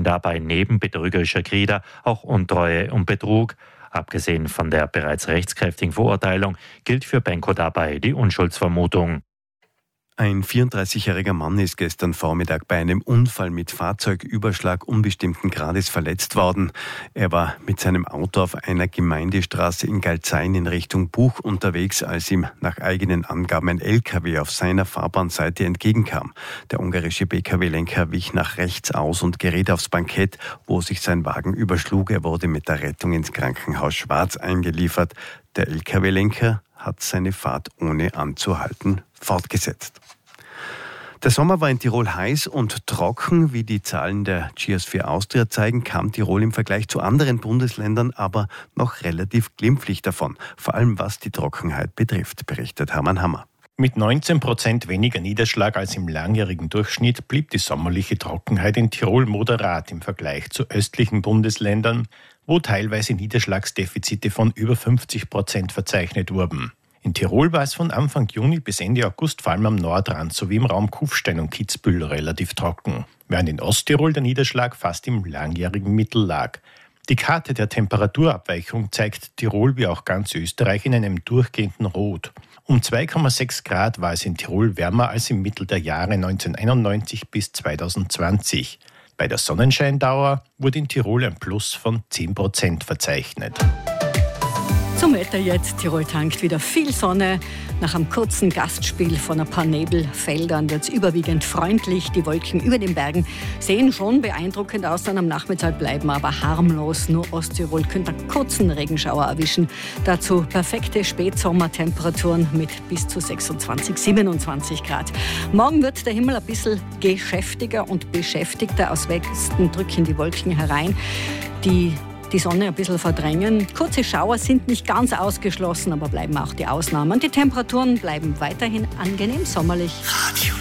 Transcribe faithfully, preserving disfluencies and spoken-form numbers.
dabei neben betrügerischer Gier auch Untreue und Betrug. Abgesehen von der bereits rechtskräftigen Verurteilung gilt für Benko dabei die Unschuldsvermutung. Ein vierunddreißigjähriger Mann ist gestern Vormittag bei einem Unfall mit Fahrzeugüberschlag unbestimmten Grades verletzt worden. Er war mit seinem Auto auf einer Gemeindestraße in Galzein in Richtung Buch unterwegs, als ihm nach eigenen Angaben ein L K W auf seiner Fahrbahnseite entgegenkam. Der ungarische B K W-Lenker wich nach rechts aus und geriet aufs Bankett, wo sich sein Wagen überschlug. Er wurde mit der Rettung ins Krankenhaus Schwarz eingeliefert. Der L K W-Lenker hat seine Fahrt ohne anzuhalten fortgesetzt. Der Sommer war in Tirol heiß und trocken. Wie die Zahlen der Geosphere Austria zeigen, kam Tirol im Vergleich zu anderen Bundesländern aber noch relativ glimpflich davon. Vor allem was die Trockenheit betrifft, berichtet Hermann Hammer. Mit neunzehn Prozent weniger Niederschlag als im langjährigen Durchschnitt blieb die sommerliche Trockenheit in Tirol moderat im Vergleich zu östlichen Bundesländern, wo teilweise Niederschlagsdefizite von über fünfzig Prozent verzeichnet wurden. In Tirol war es von Anfang Juni bis Ende August vor allem am Nordrand sowie im Raum Kufstein und Kitzbühel relativ trocken, während in Osttirol der Niederschlag fast im langjährigen Mittel lag. Die Karte der Temperaturabweichung zeigt Tirol wie auch ganz Österreich in einem durchgehenden Rot. Um zwei Komma sechs Grad war es in Tirol wärmer als im Mittel der Jahre neunzehnhunderteinundneunzig bis zweitausendzwanzig. Bei der Sonnenscheindauer wurde in Tirol ein Plus von zehn Prozent verzeichnet. Zum Wetter jetzt. Tirol tankt wieder viel Sonne. Nach einem kurzen Gastspiel von ein paar Nebelfeldern wird es überwiegend freundlich. Die Wolken über den Bergen sehen schon beeindruckend aus, dann am Nachmittag bleiben aber harmlos. Nur Osttirol könnte einen kurzen Regenschauer erwischen. Dazu perfekte Spätsommertemperaturen mit bis zu sechsundzwanzig, siebenundzwanzig Grad. Morgen wird der Himmel ein bisschen geschäftiger und beschäftigter. Aus Westen drücken die Wolken herein, die die Sonne ein bisschen verdrängen. Kurze Schauer sind nicht ganz ausgeschlossen, aber bleiben auch die Ausnahmen. Die Temperaturen bleiben weiterhin angenehm sommerlich. Radio